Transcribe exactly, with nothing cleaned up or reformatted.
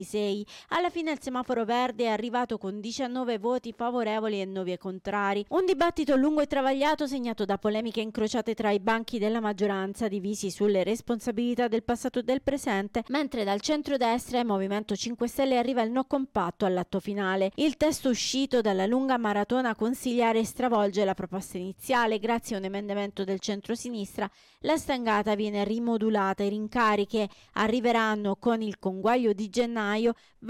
sei. Alla fine il semaforo verde è arrivato con diciannove voti favorevoli e nove contrari. Un dibattito lungo e travagliato segnato da polemiche incrociate tra i banchi della maggioranza divisi sulle responsabilità del passato e del presente, mentre dal centrodestra e Movimento cinque Stelle arriva il no compatto all'atto finale. Il testo uscito dalla lunga maratona consigliare stravolge la proposta iniziale. Grazie a un emendamento del centrosinistra la stangata viene rimodulata. I rincari che arriveranno con il conguaglio di gennaio